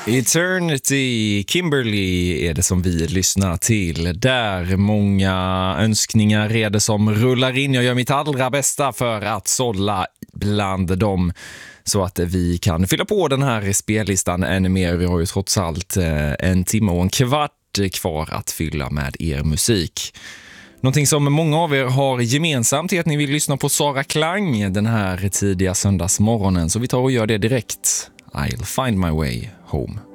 Eternity, Kimberly är det som vi lyssnar till. Där många önskningar redan som rullar in. Jag gör mitt allra bästa för att sålla bland dem så att vi kan fylla på den här spellistan ännu mer. Vi har ju trots allt en timme och en kvart kvar att fylla med er musik. Någonting som många av er har gemensamt är att ni vill lyssna på Sara Klang den här tidiga söndagsmorgonen. Så vi tar och gör det direkt. I'll find my way home.